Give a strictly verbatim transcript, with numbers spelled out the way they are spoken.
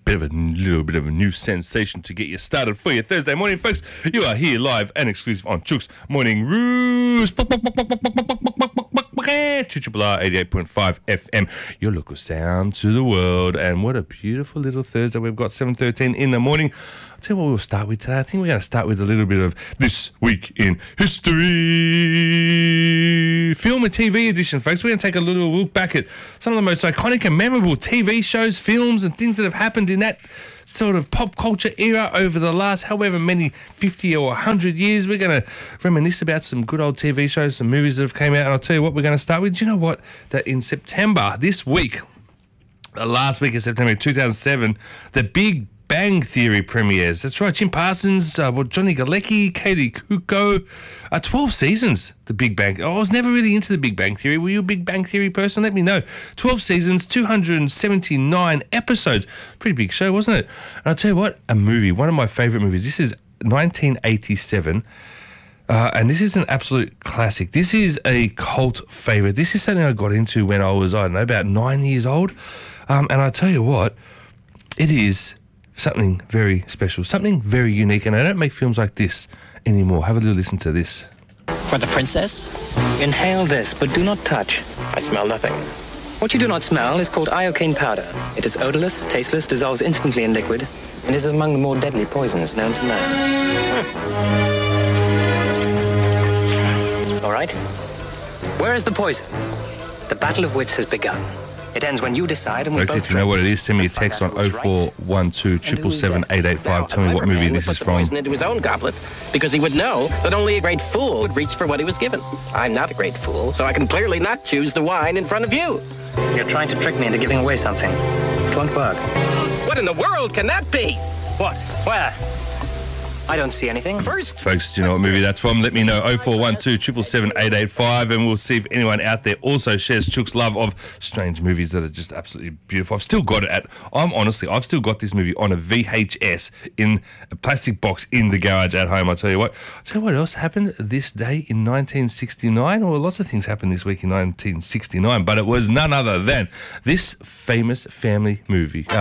bit of a little bit of a new sensation to get you started for your Thursday morning, folks. You are here live and exclusive on Chook's Morning Roost. two R R eighty-eight point five F M, your local sound to the world. And what a beautiful little Thursday we've got, seven thirteen in the morning. I'll tell you what we'll start with today. I think we're going to start with a little bit of This Week in History. Film and T V edition, folks. We're going to take a little look back at some of the most iconic and memorable T V shows, films, and things that have happened in that sort of pop culture era over the last however many fifty or one hundred years. We're going to reminisce about some good old T V shows, some movies that have came out. And I'll tell you what we're going to start with. Do you know what? That in September, this week, the last week of September two thousand seven, the Big Bang Theory premieres. That's right, Jim Parsons, uh, well, Johnny Galecki, Katie Kuko, uh, twelve seasons, The Big Bang. Oh, I was never really into The Big Bang Theory. Were you a Big Bang Theory person? Let me know. twelve seasons, two hundred seventy-nine episodes. Pretty big show, wasn't it? And I'll tell you what, a movie, one of my favourite movies. This is nineteen eighty-seven. Uh, and this is an absolute classic. This is a cult favourite. This is something I got into when I was, I don't know, about nine years old. Um, and I tell you what, it is something very special, something very unique. And I don't make films like this anymore. Have a little listen to this. For the princess? Inhale this, but do not touch. I smell nothing. What you do not smell is called iocane powder. It is odorless, tasteless, dissolves instantly in liquid, and is among the more deadly poisons known to man. Hmm. All right. Where is the poison? The battle of wits has begun. It ends when you decide and we Folks, both if you know what it is, send me a text on oh four one two, seven seven seven, eight eight five. Tell me what movie this is from. Into his own goblet because he would know that only a great fool would reach for what he was given. I'm not a great fool, so I can clearly not choose the wine in front of you. You're trying to trick me into giving away something. It won't work. What in the world can that be? What? Where? I don't see anything. First, Folks, do you know what movie that's from? Let me know, oh four one two, seven seven seven, eight eight five, and we'll see if anyone out there also shares Chook's love of strange movies that are just absolutely beautiful. I've still got it at, I'm honestly, I've still got this movie on a V H S in a plastic box in the garage at home. I'll tell you what. I'll tell you what else happened this day in nineteen sixty-nine. Well, lots of things happened this week in nineteen sixty-nine, but it was none other than this famous family movie.